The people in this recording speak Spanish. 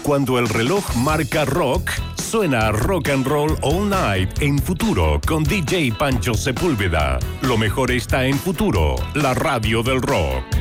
cuando el reloj marca rock, suena Rock and Roll All Night en Futuro con DJ Pancho Sepúlveda. Lo mejor está en Futuro, la radio del rock.